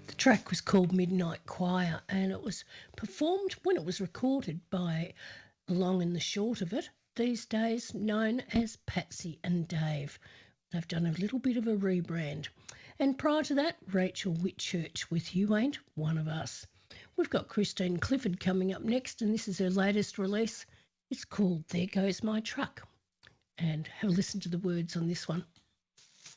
The track was called Midnight Choir and it was performed when it was recorded by the long and the short of it, these days known as Patsy and Dave. They've done a little bit of a rebrand. And prior to that, Rachel Whitchurch with You Ain't One of Us. We've got Christine Clifford coming up next, and this is her latest release. It's called There Goes My Truck. And have a listen to the words on this one.